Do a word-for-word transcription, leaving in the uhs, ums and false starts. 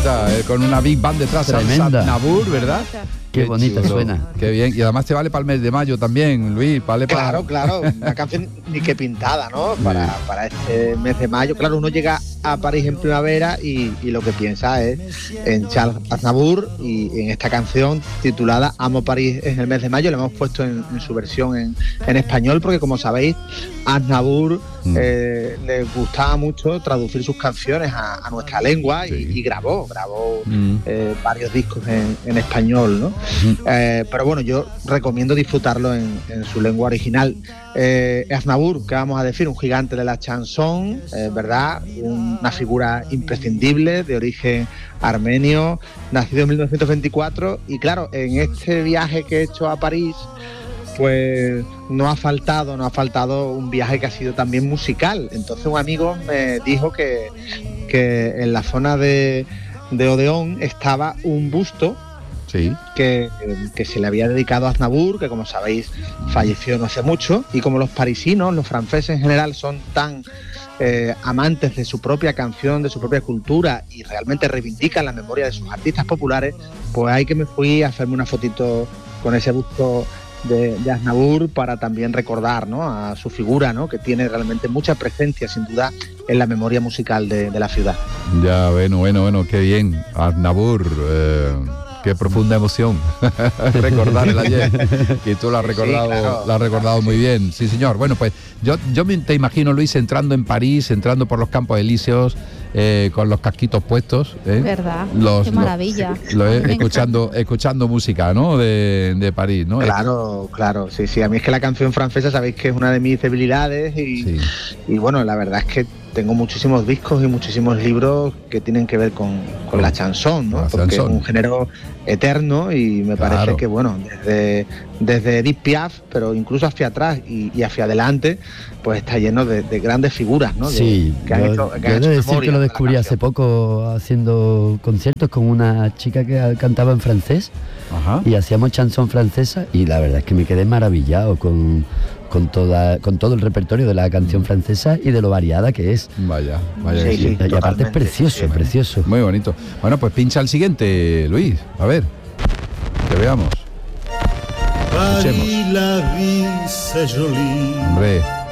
bonita, eh, con una big band detrás, Tremenda. Aznavour, ¿verdad? Qué, Qué bonita chulo. Suena. Qué bien. Y además te vale para el mes de mayo también, Luis. Vale para... Claro, claro. Una canción ni que pintada, ¿no? Para, para este mes de mayo. Claro, uno llega a París en primavera y, y lo que piensa es en Charles Aznavour y en esta canción titulada Amo París en el mes de mayo. La hemos puesto en, en su versión en, en español porque, como sabéis, a Aznavour mm. eh, le gustaba mucho traducir sus canciones a, a nuestra lengua sí. y, y grabó, grabó mm. eh, varios discos en, en español, ¿no? Mm. Eh, pero bueno, yo recomiendo disfrutarlo en, en su lengua original. Eh, Aznavour, que vamos a decir, un gigante de la chanson, eh, ¿verdad? Un, una figura imprescindible de origen armenio, nacido en mil novecientos veinticuatro y claro, en este viaje que he hecho a París, pues no ha faltado, no ha faltado un viaje que ha sido también musical. Entonces un amigo me dijo que, que en la zona de, de Odeón estaba un busto sí. que, que se le había dedicado a Aznavour, que como sabéis falleció no hace mucho, y como los parisinos, los franceses en general son tan eh, amantes de su propia canción, de su propia cultura y realmente reivindican la memoria de sus artistas populares, pues ahí que me fui a hacerme una fotito con ese busto de, de Aznavour para también recordar, ¿no?, a su figura, ¿no?, que tiene realmente mucha presencia sin duda en la memoria musical de, de la ciudad. Ya, bueno, bueno, bueno, qué bien. Aznavour, eh, qué profunda emoción recordar el ayer, y tú lo has recordado, sí, claro, lo has recordado muy bien. Sí, señor. Bueno, pues yo, yo me, te imagino, Luis, entrando en París, entrando por los Campos Elíseos, eh, con los casquitos puestos, ¿eh? ¿Verdad? Los, qué maravilla. Los, lo, eh, escuchando, escuchando música, ¿no?, de, de París, ¿no? Claro, claro, sí, sí. A mí es que la canción francesa, sabéis que es una de mis debilidades y, sí. y bueno, la verdad es que tengo muchísimos discos y muchísimos libros que tienen que ver con, con la chanson, ¿no? La porque chanson. Es un género eterno y me claro. parece que, bueno, desde, desde Edith Piaf, pero incluso hacia atrás y, y hacia adelante, pues está lleno de, de grandes figuras, ¿no? De, sí, que han yo, hecho, que yo han hecho decir que lo descubrí hace poco haciendo conciertos con una chica que cantaba en francés. Ajá. Y hacíamos chanson francesa y la verdad es que me quedé maravillado con... con toda con todo el repertorio de la canción francesa y de lo variada que es. Vaya, vaya. Sí, sí, y aparte es precioso, sí, precioso. Muy bonito. Bueno, pues pincha el siguiente, Luis. A ver, que veamos. Escuchemos. Hombre.